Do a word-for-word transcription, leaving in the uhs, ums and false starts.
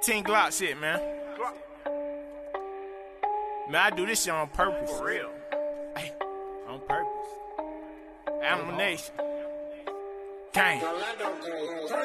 eighteen Glock shit, man. Man, I do this shit on purpose. For real. Hey, on purpose. Animal Nation. Gang.